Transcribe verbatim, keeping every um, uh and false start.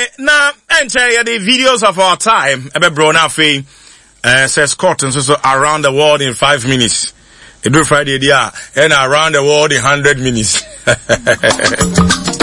na enche the videos of our time ebe bro na fe uh, says Scott and so, so around the world in five minutes. It do Friday dia and around the world in one hundred minutes.